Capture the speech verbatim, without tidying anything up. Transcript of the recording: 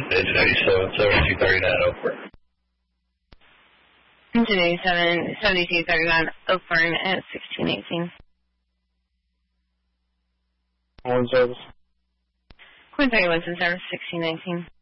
Engine eighty-seven, seventy-two thirty-nine, Oakburn. Engine eighty-seven, seventy-two thirty-nine, Oakburn at sixteen eighteen. One service. Quinn thirty-one, service sixteen nineteen.